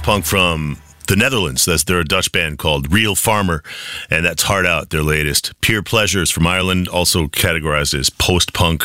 post-punk from the Netherlands. They're a Dutch band called Real Farmer, and that's Hard Out, their latest. Pure Pleasures from Ireland, also categorized as post-punk